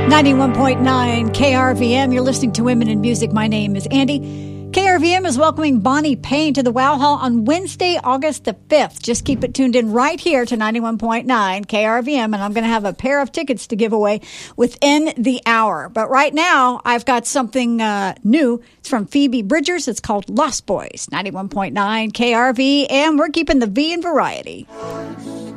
91.9 KRVM. You're listening to Women in Music. My name is Andy. KRVM is welcoming Bonnie Payne to the Wow Hall on Wednesday, August the 5th. Just keep it tuned in right here to 91.9 KRVM, and I'm going to have a pair of tickets to give away within the hour. But right now, I've got something new. It's from Phoebe Bridgers. It's called Lost Boys, 91.9 KRV, and we're keeping the V in variety.